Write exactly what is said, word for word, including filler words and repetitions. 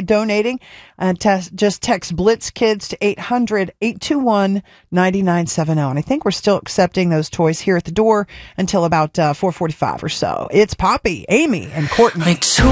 donating. Uh, te- just text Blitz Kids to eight hundred, eight two one, nine nine seven zero. And I think we're still accepting those toys here at the door until about uh, four forty-five or so. It's Poppy, Amy, and Courtney.